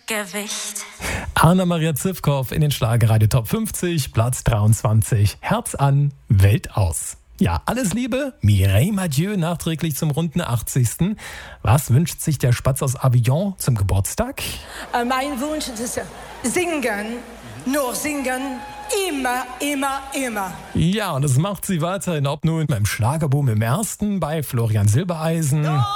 Gewicht. Anna-Maria Zivkow in den Schlagerradio Top 50, Platz 23. Herz an, Welt aus. Ja, alles Liebe, Mireille Mathieu nachträglich zum runden 80. Was wünscht sich der Spatz aus Avignon zum Geburtstag? Mein Wunsch ist singen, nur singen, immer, immer, immer. Ja, und das macht sie weiterhin, ob nun beim Schlagerboom im ersten, bei Florian Silbereisen